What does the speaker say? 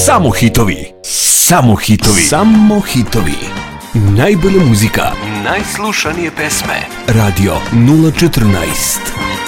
Samo hitovi. Samo hitovi. Samo hitovi. Najbolja muzika. Najslušanije pesme. Radio 014.